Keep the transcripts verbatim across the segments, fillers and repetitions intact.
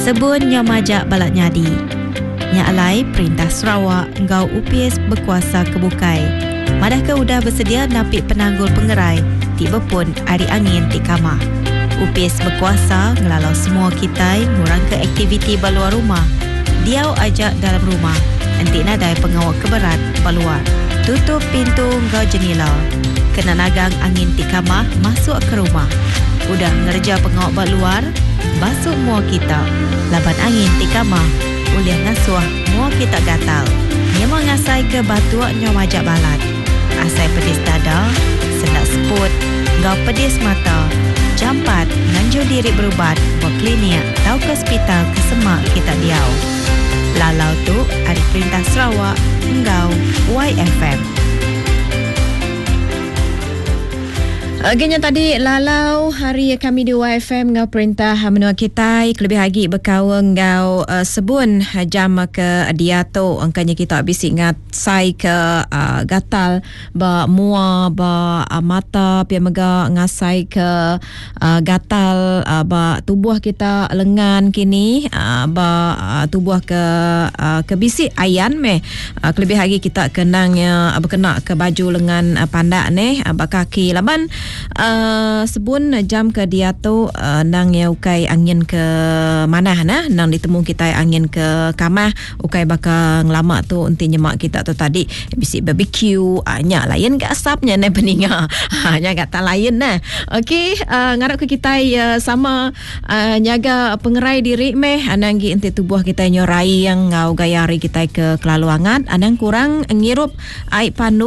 Sebun nya majak balak nyadi. Nya alai Perintah Sarawak ngau U P S berkuasa kebukai. Madah ke udah bersedia napik penanggul pengerai tiba pun ari angin ti kamah. U P S berkuasa ngelalau semua kita ngurang ke aktiviti baluar rumah. Diau ajak dalam rumah. Nanti nadai pengawal keberat baluar. Tutup pintu ngau jenila. Kena nagang angin ti kamah masuk ke rumah. Udah ngerja pengawal baluar, basuh mua kita. Laban angin ti kamah, uliah ngasuh mua kita gatal. Nyemang ngasai ke batuak nyo majak balat. Asai pedis dada, sendak seput, ngau pedis mata. Jampat, nganjur diri berubat, berklinik, tau ke hospital ke semak kita diau. Lalau tu, ada Perintah Sarawak, ngau Y F M. Agaknya tadi lalau hari kami di Y F M ngau Perintah menua kita kelebih lagi berkawan ngau uh, sebun jam ke diato angkanya kita habis ingat sai ke uh, gatal ba mua ba uh, mata pia mega ngasai ke uh, gatal uh, ba tubuh kita lengan kini uh, ba uh, tubuh ke uh, ke bisi ayan meh uh, kelebih lagi kita kenangnya uh, berkena ke baju lengan uh, pandak ni uh, ba kaki laban Uh, sebun jam ke dia tu uh, nang ya ukai angin ke mana nah nang ditemu kita angin ke kamah ukai baka ngelama tu enti nyemak kita tu tadi bisi barbecue uh, nya lain ke asapnya ne peninga ha nya kata lain nah okey uh, ngarap ke kita uh, sama uh, nyaga pengerai diri meh anang gi enti tubuh kita nyorai yang ngau gayari kita ke kelalu angat anang kurang ngirup air pandu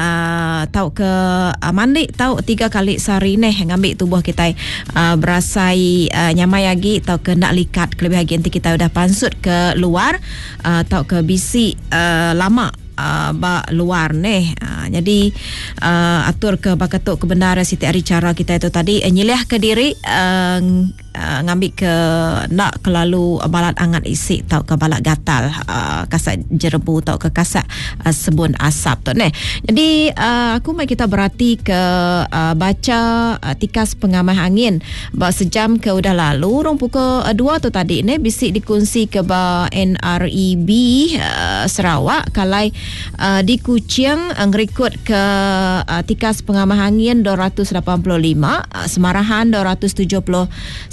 Uh, tahu ke uh, mandi tahu tiga kali sehari neh ngambil tubuh kita uh, berasai uh, nyamai lagi tahu ke nak likat kelebih lagi nanti kita udah pansut ke luar uh, tahu ke bisi uh, lama Uh, ba luar neh uh, jadi uh, atur ke bakatuk kebenaran setiap hari cara kita itu tadi uh, nyilih ke diri uh, uh, ngambil ke nak kelalu uh, balat angat isi tau ke balat gatal uh, kasak jerebu tau ke kasak uh, sebun asap tu neh jadi uh, aku mai kita berarti ke uh, baca uh, tikas pengamah angin ba sejam ke udah lalu rong pukul uh, dua tu tadi neh bisik dikongsi ke ba N R E B uh, Sarawak kalai Uh, di Kuching uh, ngerekod ke uh, tikas pengamah angin dua ratus lapan puluh lima, uh, Semarahan dua ratus tujuh puluh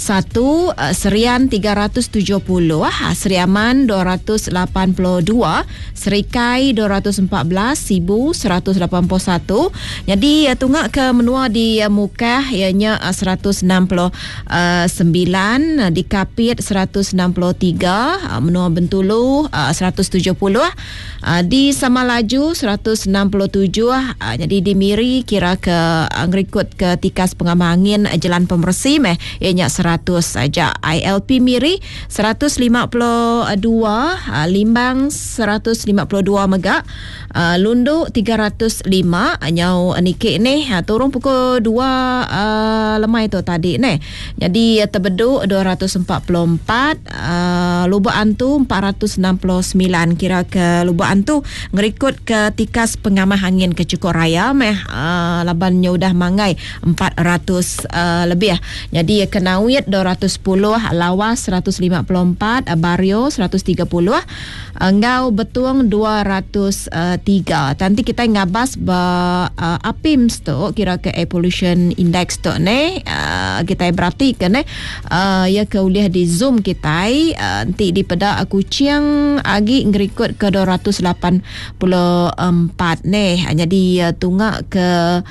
satu, uh, Serian tiga ratus tujuh puluh, uh, Seriaman dua ratus lapan puluh dua, Serikai dua ratus empat belas, Sibu seratus lapan puluh satu. Jadi uh, tunggak ke menua di uh, Mukah ianya uh, seratus enam puluh sembilan, uh, di Kapit seratus enam puluh tiga, uh, menua Bentulu uh, seratus tujuh puluh, uh, di Samalaju seratus enam puluh tujuh. Uh, jadi di Miri kira ke uh, ngerekod ke tikas pengamah angin uh, Jalan Pembersih meh ianya seratus saja. I L P Miri seratus lima puluh dua, uh, Limbang seratus lima puluh dua mega, uh, Lundu tiga ratus lima, nyau Nike ni uh, turun pukul dua uh, lemai tu tadi ni. Jadi uh, Tebedu dua ratus empat puluh empat, uh, Lubuk Antu empat ratus enam puluh sembilan, kira ke Lubuk Antu ngerekod ke tikas pengamah angin ke Cukup Raya meh uh, labannya udah mangai empat ratus uh, lebih. Jadi Kenawit dua ratus sepuluh, Lawas seratus lima puluh empat, Bario seratus tiga puluh, Ngau Betung dua ratus tiga. Nanti kita ngabas ba uh, Apims tu kira ke Air Pollution Index tu ni uh, kita berarti kan eh uh, ya ke uliah di Zoom kita uh, nanti di Pedak Kuching agi ngerekod ke dua ratus lapan puluh empat ni. Jadi uh, tunggak ke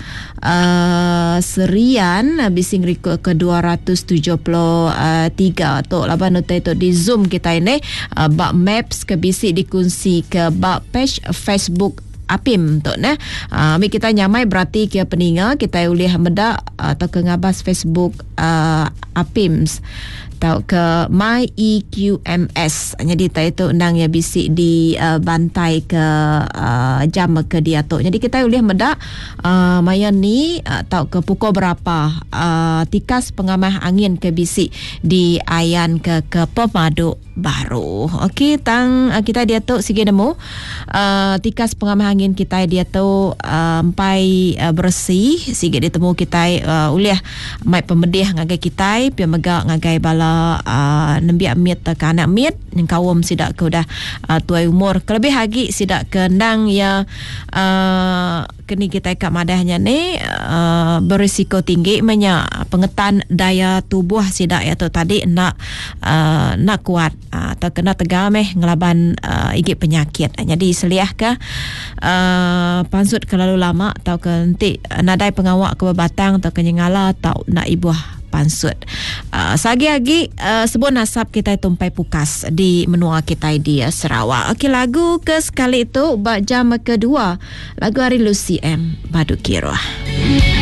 uh, Serian habis ngerekod ke dua ratus tujuh puluh tiga tu laban notai tu di Zoom kita ini uh, bak maps ke bisi dikongsi ke bak page Facebook Apim tu nah. Uh, mi kita nyamai berarti ke peninga kita ulih medak atau ke ngabas Facebook uh, Apims tau ke My E Q M S. Jadi ta itu undang ya bisi di uh, bantai ke uh, jam ke dia tu. Jadi kita ulih medak uh, mayan ni uh, tau ke pukul berapa uh, tikas pengamah angin ke bisi di ayan ke ke Pemadu baru. Okey, tang uh, kita dia tu sige nemu uh, tikas pengamah angin kita dia tu uh, ampai uh, bersih sige ditemu kita uh, uliah mai pemedih ngagai kita pi megak ngagai bala uh, nembiak miet ke anak miet yang kawum sidak ke dah uh, tuai umur kelebih lagi sidak ke ndang ya uh, kini kita kat madahnya ni uh, berisiko tinggi menya pengetan daya tubuh sidak ya tu tadi nak uh, nak kuat uh, atau kena tegang meh ngelaban uh, igit penyakit. Jadi seliah ke uh, pansut kelalu lama atau ke nanti nadai pengawak ke batang atau ke nyengala atau nak ibuah pansut. Uh, Sagi-agi uh, sebut nasab kita tumpai pukas di menua kita di uh, Sarawak. Okey, lagu ke sekali itu bak jam kedua. Lagu Hari Lucy M. Badu Kirah.